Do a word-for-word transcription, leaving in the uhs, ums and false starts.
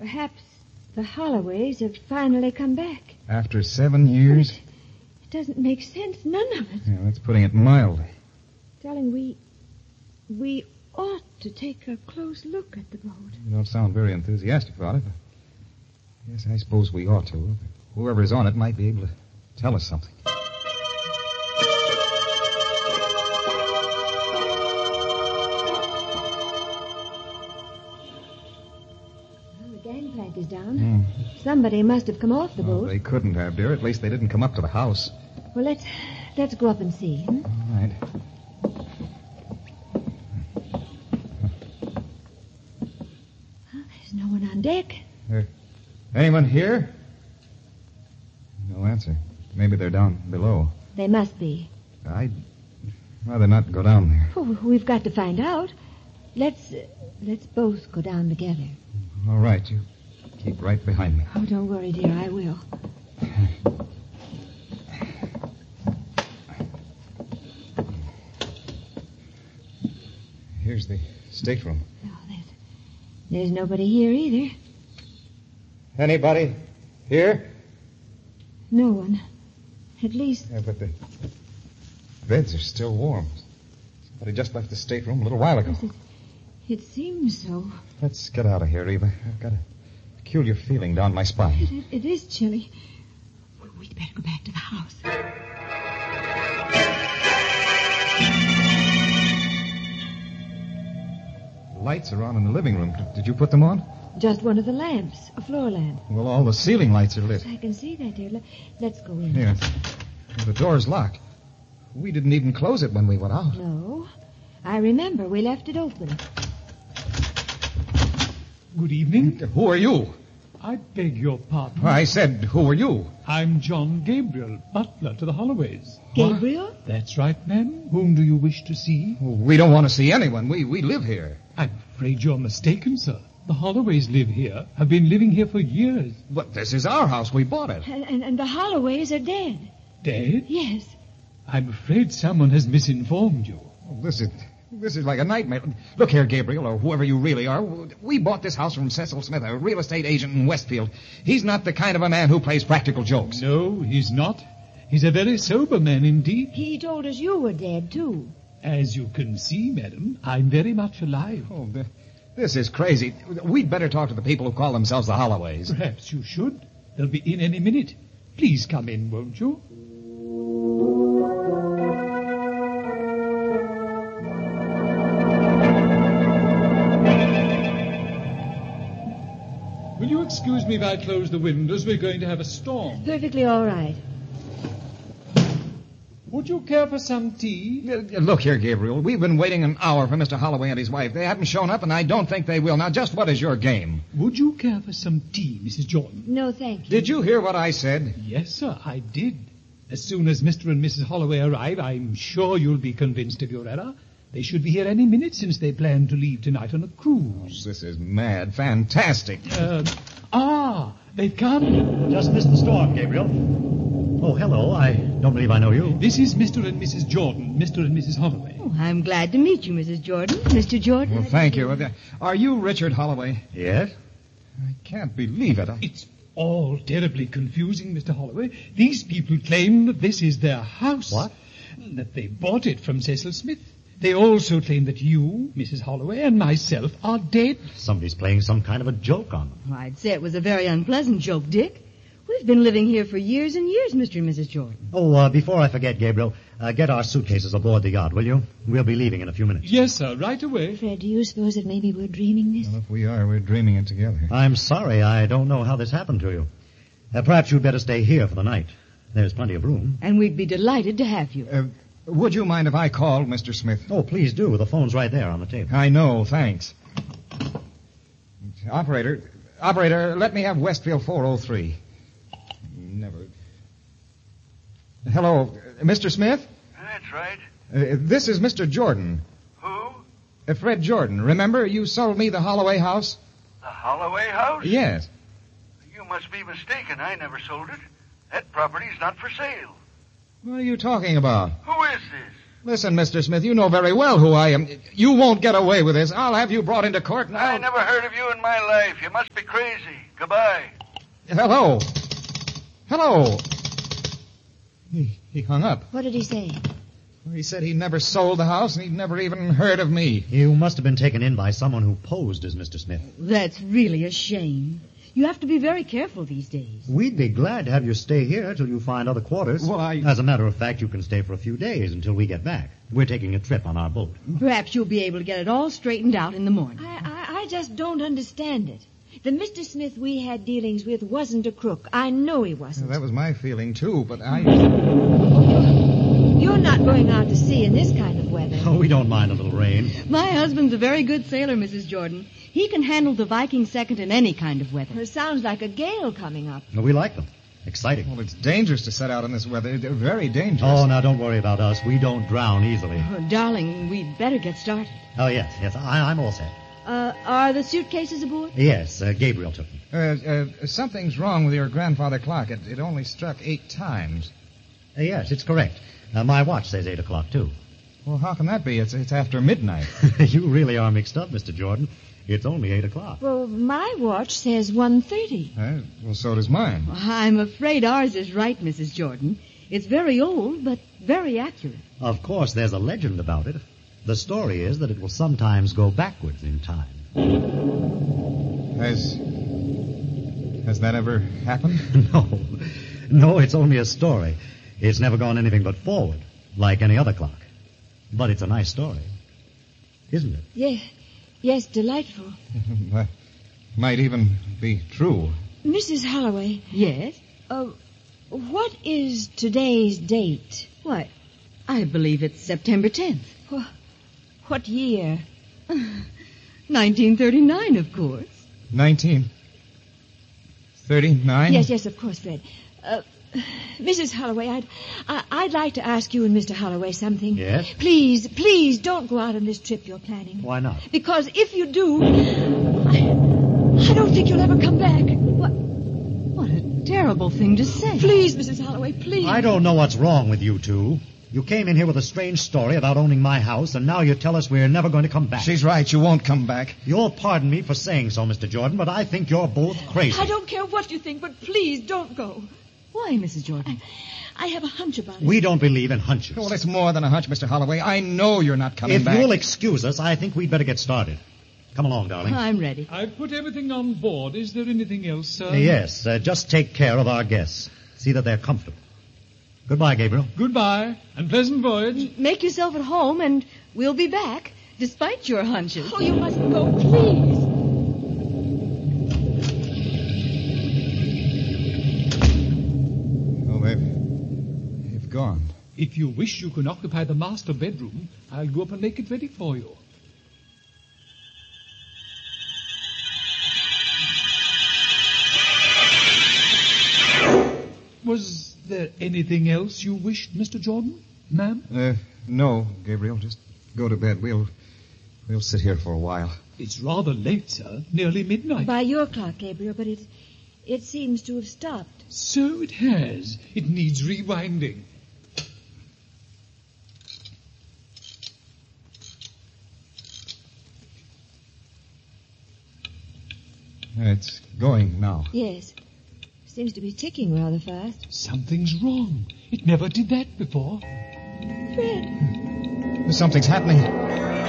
Perhaps the Holloways have finally come back. After seven years? It, it doesn't make sense, none of it. Yeah, that's putting it mildly. Darling, we... we ought to take a close look at the boat. You don't sound very enthusiastic about it. But yes, I suppose we ought to. Whoever's on it might be able to tell us something. Gangplank is down. Mm. Somebody must have come off the well, boat. They couldn't have, dear. At least they didn't come up to the house. Well, let's let's go up and see. Hmm? All right. Well, there's no one on deck. Uh, anyone here? No answer. Maybe they're down below. They must be. I'd rather not go down there. Oh, we've got to find out. Let's uh, let's both go down together. All right, you keep right behind me. Oh, don't worry, dear. I will. Here's the stateroom. Oh, there's, there's nobody here either. Anybody here? No one. At least... Yeah, but the beds are still warm. Somebody just left the stateroom a little while ago. It, it seems so. Let's get out of here, Eva. I've got a peculiar feeling down my spine. It, it, it is chilly. We'd better go back to the house. The lights are on in the living room. Did you put them on? Just one of the lamps, a floor lamp. Well, all the ceiling lights are lit. I can see that, dear. Let, let's go in. Yes. Well, the door's locked. We didn't even close it when we went out. No. I remember we left it open. Good evening. Who are you? I beg your pardon. I said, who are you? I'm John Gabriel, butler to the Holloways. Gabriel? What? That's right, ma'am. Whom do you wish to see? Well, we don't want to see anyone. We we live here. I'm afraid you're mistaken, sir. The Holloways live here, have been living here for years. But this is our house. We bought it. And, and, and the Holloways are dead. Dead? Yes. I'm afraid someone has misinformed you. Oh, this is this is like a nightmare. Look here, Gabriel, or whoever you really are. We bought this house from Cecil Smith, a real estate agent in Westfield. He's not the kind of a man who plays practical jokes. No, he's not. He's a very sober man indeed. He told us you were dead, too. As you can see, madam, I'm very much alive. Oh, the, this is crazy. We'd better talk to the people who call themselves the Holloways. Perhaps you should. They'll be in any minute. Please come in, won't you? Will you excuse me if I close the windows? We're going to have a storm. Perfectly all right. Would you care for some tea? Look here, Gabriel. We've been waiting an hour for Mister Holloway and his wife. They haven't shown up, and I don't think they will. Now, just what is your game? Would you care for some tea, Missus Jordan? No, thank you. Did you hear what I said? Yes, sir, I did. As soon as Mister and Missus Holloway arrive, I'm sure you'll be convinced of your error. They should be here any minute since they plan to leave tonight on a cruise. Oh, this is mad. Fantastic. Uh, ah, they've come. Just missed the storm, Gabriel. Oh, hello. I don't believe I know you. This is Mister and Missus Jordan, Mister and Missus Holloway. Oh, I'm glad to meet you, Missus Jordan. Mister Jordan? Well, thank you. Are you Richard Holloway? Yes? I can't believe it. I... It's all terribly confusing, Mister Holloway. These people claim that this is their house. What? That they bought it from Cecil Smith. They also claim that you, Missus Holloway, and myself are dead. Somebody's playing some kind of a joke on them. Well, I'd say it was a very unpleasant joke, Dick. We've been living here for years and years, Mister and Missus Jordan. Oh, uh, before I forget, Gabriel, uh, get our suitcases aboard the yacht, will you? We'll be leaving in a few minutes. Yes, sir, right away. Fred, do you suppose that maybe we're dreaming this? Well, if we are, we're dreaming it together. I'm sorry. I don't know how this happened to you. Uh, perhaps you'd better stay here for the night. There's plenty of room. And we'd be delighted to have you. Uh, would you mind if I called Mister Smith? Oh, please do. The phone's right there on the table. I know, thanks. Operator, operator, let me have Westfield four oh three. Never. Hello, uh, Mister Smith? That's right. Uh, this is Mister Jordan. Who? Uh, Fred Jordan. Remember, you sold me the Holloway house? The Holloway house? Yes. You must be mistaken. I never sold it. That property's not for sale. What are you talking about? Who is this? Listen, Mister Smith, you know very well who I am. You won't get away with this. I'll have you brought into court and I I'll... never heard of you in my life. You must be crazy. Goodbye. Hello. Hello. He, he hung up. What did he say? He said he never sold the house and he'd never even heard of me. You must have been taken in by someone who posed as Mister Smith. That's really a shame. You have to be very careful these days. We'd be glad to have you stay here till you find other quarters. Well, I... As a matter of fact, you can stay for a few days until we get back. We're taking a trip on our boat. Perhaps you'll be able to get it all straightened out in the morning. I, I, I just don't understand it. The Mister Smith we had dealings with wasn't a crook. I know he wasn't. That was my feeling, too, but I... You're not going out to sea in this kind of weather. Oh, we don't mind a little rain. My husband's a very good sailor, Missus Jordan. He can handle the Viking Second in any kind of weather. It sounds like a gale coming up. No, we like them. Exciting. Well, it's dangerous to set out in this weather. They're very dangerous. Oh, now don't worry about us. We don't drown easily. Oh, darling, we'd better get started. Oh, yes, yes. I, I'm all set. Uh, are the suitcases aboard? Yes, uh, Gabriel took them. Uh, uh, something's wrong with your grandfather clock. It, it only struck eight times. Uh, yes, it's correct. Uh, my watch says eight o'clock, too. Well, how can that be? It's, it's after midnight. You really are mixed up, Mister Jordan. It's only eight o'clock. Well, my watch says one thirty. Uh, well, so does mine. I'm afraid ours is right, Missus Jordan. It's very old, but very accurate. Of course, there's a legend about it. The story is that it will sometimes go backwards in time. Has... Has that ever happened? No. No, it's only a story. It's never gone anything but forward, like any other clock. But it's a nice story. Isn't it? Yes, yes, delightful. That might even be true. Missus Holloway, Yes? uh, what is today's date? Why, I believe it's September tenth. Wh- What year? nineteen thirty-nine, of course. Nineteen... Thirty-nine? Yes, yes, of course, Fred. Uh, Missus Holloway, I'd, I, I'd like to ask you and Mister Holloway something. Yes? Please, please don't go out on this trip you're planning. Why not? Because if you do, I, I don't think you'll ever come back. What? What a terrible thing to say. Please, Missus Holloway, please. I don't know what's wrong with you two. You came in here with a strange story about owning my house, and now you tell us we're never going to come back. She's right. You won't come back. You'll pardon me for saying so, Mister Jordan, but I think you're both crazy. I don't care what you think, but please don't go. Why, Missus Jordan? I have a hunch about it. We don't believe in hunches. Well, it's more than a hunch, Mister Holloway. I know you're not coming If back. you'll excuse us, I think we'd better get started. Come along, darling. I'm ready. I've put everything on board. Is there anything else, sir? Yes, uh, just take care of our guests. See that they're comfortable. Goodbye, Gabriel. Goodbye, and pleasant voyage. Make yourself at home, and we'll be back, despite your hunches. Oh, you mustn't go, please. Oh, they've... They've gone. If you wish, you can occupy the master bedroom. I'll go up and make it ready for you. Was there anything else you wished, Mister Jordan, ma'am? Uh, no, Gabriel. Just go to bed. We'll... We'll sit here for a while. It's rather late, sir. Nearly midnight. By your clock, Gabriel, but it, it seems to have stopped. So it has. It needs rewinding. It's going now. Yes. Seems to be ticking rather fast. Something's wrong. It never did that before. Fred. Something's happening.